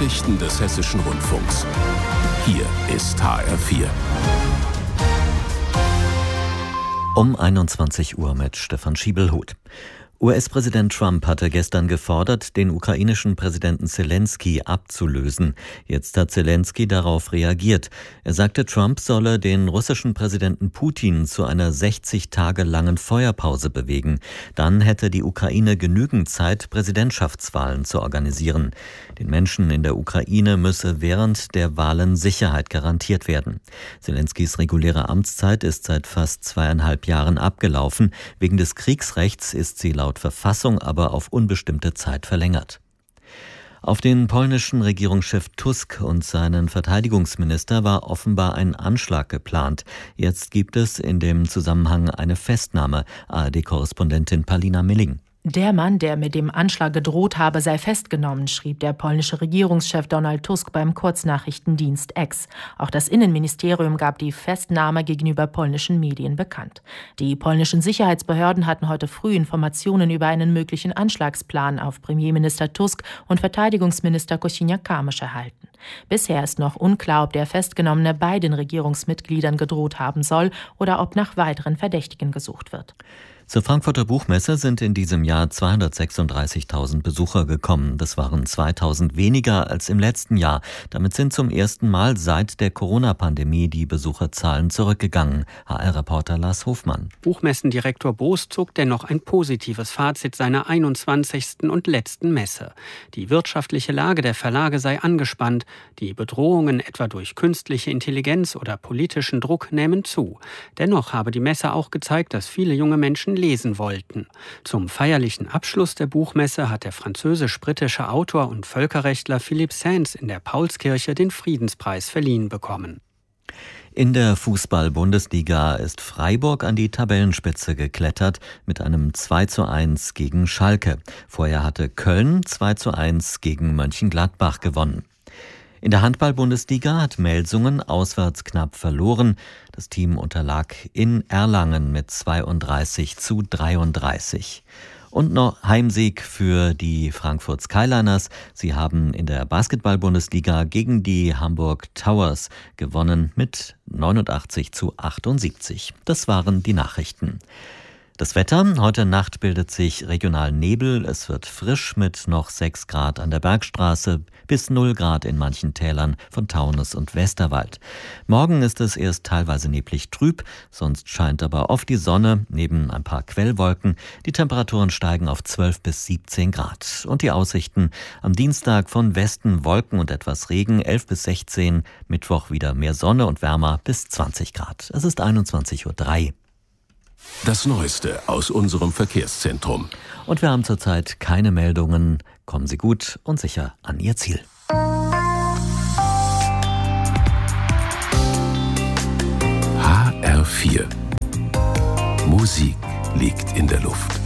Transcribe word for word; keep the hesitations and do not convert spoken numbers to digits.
Nachrichten des Hessischen Rundfunks. Hier ist H R vier. Um einundzwanzig Uhr mit Stefan Schiebelhuth. U S-Präsident Trump hatte gestern gefordert, den ukrainischen Präsidenten Selenskyj abzulösen. Jetzt hat Selenskyj darauf reagiert. Er sagte, Trump solle den russischen Präsidenten Putin zu einer sechzig Tage langen Feuerpause bewegen. Dann hätte die Ukraine genügend Zeit, Präsidentschaftswahlen zu organisieren. Den Menschen in der Ukraine müsse während der Wahlen Sicherheit garantiert werden. Selenskyjs reguläre Amtszeit ist seit fast zweieinhalb Jahren abgelaufen. Wegen des Kriegsrechts ist sie laut Verfassung aber auf unbestimmte Zeit verlängert. Auf den polnischen Regierungschef Tusk und seinen Verteidigungsminister war offenbar ein Anschlag geplant. Jetzt gibt es in dem Zusammenhang eine Festnahme. A R D-Korrespondentin Palina Milling. Der Mann, der mit dem Anschlag gedroht habe, sei festgenommen, schrieb der polnische Regierungschef Donald Tusk beim Kurznachrichtendienst X. Auch das Innenministerium gab die Festnahme gegenüber polnischen Medien bekannt. Die polnischen Sicherheitsbehörden hatten heute früh Informationen über einen möglichen Anschlagsplan auf Premierminister Tusk und Verteidigungsminister Kosiniak-Kamysz erhalten. Bisher ist noch unklar, ob der Festgenommene beiden Regierungsmitgliedern gedroht haben soll oder ob nach weiteren Verdächtigen gesucht wird. Zur Frankfurter Buchmesse sind in diesem Jahr zweihundertsechsunddreißigtausend Besucher gekommen. Das waren zweitausend weniger als im letzten Jahr. Damit sind zum ersten Mal seit der Corona-Pandemie die Besucherzahlen zurückgegangen. H R-Reporter Lars Hofmann. Buchmessendirektor Boos zog dennoch ein positives Fazit seiner einundzwanzigsten und letzten Messe. Die wirtschaftliche Lage der Verlage sei angespannt. Die Bedrohungen etwa durch künstliche Intelligenz oder politischen Druck nähmen zu. Dennoch habe die Messe auch gezeigt, dass viele junge Menschen lesen wollten. Zum feierlichen Abschluss der Buchmesse hat der französisch-britische Autor und Völkerrechtler Philippe Sands in der Paulskirche den Friedenspreis verliehen bekommen. In der Fußball-Bundesliga ist Freiburg an die Tabellenspitze geklettert mit einem zwei zu eins gegen Schalke. Vorher hatte Köln zwei zu eins gegen Mönchengladbach gewonnen. In der Handball-Bundesliga hat Melsungen auswärts knapp verloren. Das Team unterlag in Erlangen mit zweiunddreißig zu dreiunddreißig. Und noch Heimsieg für die Frankfurt Skyliners. Sie haben in der Basketball-Bundesliga gegen die Hamburg Towers gewonnen mit neunundachtzig zu achtundsiebzig. Das waren die Nachrichten. Das Wetter: Heute Nacht bildet sich regional Nebel. Es wird frisch mit noch sechs Grad an der Bergstraße bis null Grad in manchen Tälern von Taunus und Westerwald. Morgen ist es erst teilweise neblig trüb, sonst scheint aber oft die Sonne neben ein paar Quellwolken. Die Temperaturen steigen auf zwölf bis siebzehn Grad. Und die Aussichten: am Dienstag von Westen Wolken und etwas Regen, elf bis sechzehn. Mittwoch wieder mehr Sonne und wärmer bis zwanzig Grad. Es ist einundzwanzig Uhr drei. Das Neueste aus unserem Verkehrszentrum. Und wir haben zurzeit keine Meldungen. Kommen Sie gut und sicher an Ihr Ziel. H R vier. Musik liegt in der Luft.